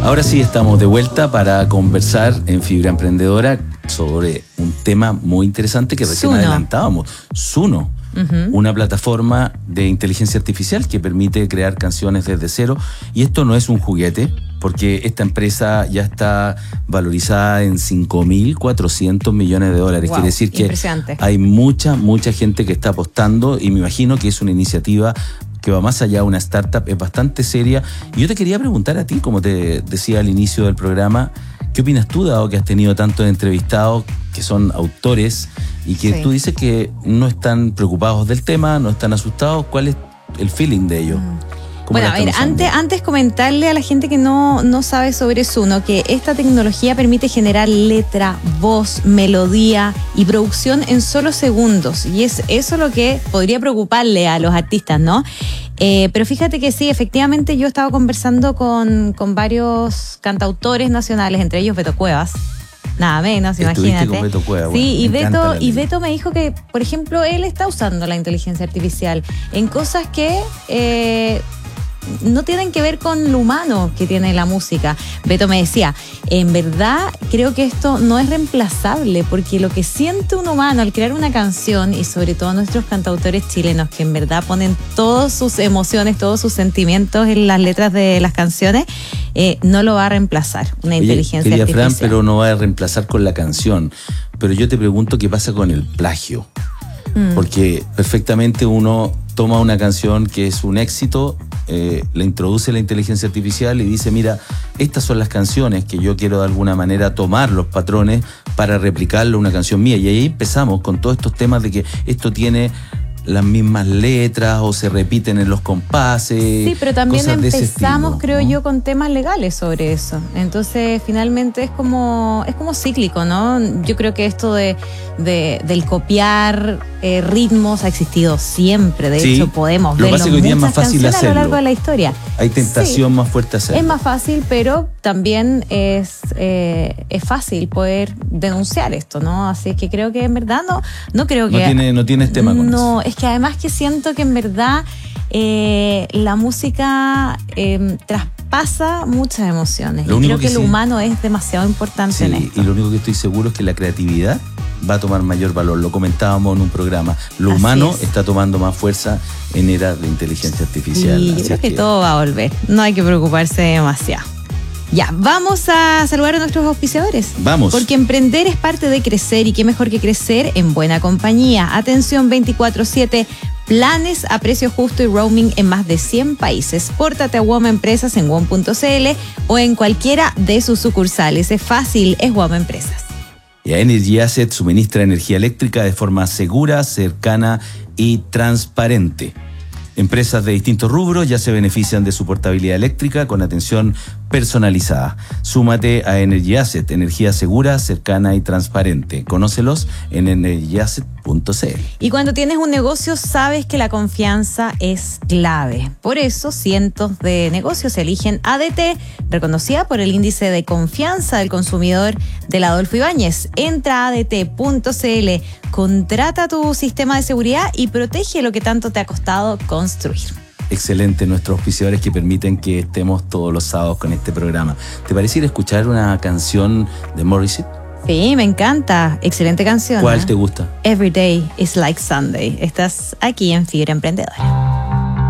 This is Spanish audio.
Ahora sí estamos de vuelta para conversar en Fibra Emprendedora sobre un tema muy interesante que recién adelantábamos. Suno, una plataforma de inteligencia artificial que permite crear canciones desde cero. Y esto no es un juguete, porque esta empresa ya está valorizada en $5.400 millones. Wow, quiere decir que hay mucha gente que está apostando, y me imagino que es una iniciativa que va más allá de una startup, es bastante seria. Y yo te quería preguntar a ti, como te decía al inicio del programa, ¿qué opinas tú, dado que has tenido tantos entrevistados que son autores y que tú dices que no están preocupados del tema, no están asustados? ¿Cuál es el feeling de ellos? Bueno, a ver, antes comentarle a la gente que no sabe sobre Suno que esta tecnología permite generar letra, voz, melodía y producción en solo segundos. Y es eso lo que podría preocuparle a los artistas, ¿no? Pero fíjate que sí, efectivamente yo estaba conversando con varios cantautores nacionales, entre ellos Beto Cuevas. Nada menos, imagínate. Con Beto Cuevas. Sí, y Beto me dijo que, por ejemplo, él está usando la inteligencia artificial en cosas que no tienen que ver con lo humano que tiene la música. Beto me decía, en verdad creo que esto no es reemplazable, porque lo que siente un humano al crear una canción, y sobre todo nuestros cantautores chilenos, que en verdad ponen todas sus emociones, todos sus sentimientos en las letras de las canciones, no lo va a reemplazar una inteligencia artificial. Fran, pero no va a reemplazar con la canción. Pero yo te pregunto qué pasa con el plagio. Porque perfectamente uno toma una canción que es un éxito, le introduce la inteligencia artificial y dice, mira, estas son las canciones que yo quiero de alguna manera tomar los patrones para replicarlo en una canción mía. Y ahí empezamos con todos estos temas de que esto tiene las mismas letras o se repiten en los compases. Sí, pero también empezamos, creo yo, con temas legales sobre eso. Entonces, finalmente es como cíclico, ¿no? Yo creo que esto del copiar ritmos ha existido siempre. De hecho, podemos verlo en muchas canciones a lo largo de la historia. Hay tentación más fuerte a hacerlo. Es más fácil, pero también es fácil poder denunciar esto, ¿no? Así que creo que en verdad no creo que... No tienes tema con eso. Es que además que siento que en verdad la música traspasa muchas emociones. Y creo que lo humano es demasiado importante en esto. Y lo único que estoy seguro es que la creatividad va a tomar mayor valor. Lo comentábamos en un programa. Lo humano está tomando más fuerza en era de inteligencia artificial. Y yo creo que todo va a volver. No hay que preocuparse demasiado. Ya, vamos a saludar a nuestros auspiciadores. Vamos. Porque emprender es parte de crecer, y qué mejor que crecer en buena compañía. Atención 24/7, planes a precio justo y roaming en más de 100 países. Pórtate a WOM Empresas en WOM.cl o en cualquiera de sus sucursales. Es fácil, es WOM Empresas. Y a Energy Asset suministra energía eléctrica de forma segura, cercana y transparente. Empresas de distintos rubros ya se benefician de su portabilidad eléctrica con atención personalizada. Súmate a Energy Asset, energía segura, cercana y transparente. Conócelos en energyasset.cl. Y cuando tienes un negocio, sabes que la confianza es clave. Por eso, cientos de negocios eligen ADT, reconocida por el índice de confianza del consumidor del Adolfo Ibáñez. Entra a adt.cl, contrata tu sistema de seguridad y protege lo que tanto te ha costado construir. Excelente, nuestros auspiciadores que permiten que estemos todos los sábados con este programa. ¿Te parece ir a escuchar una canción de Morrissey? Sí, me encanta. Excelente canción. ¿Cuál te gusta? Every Day is Like Sunday. Estás aquí en Fibra Emprendedora.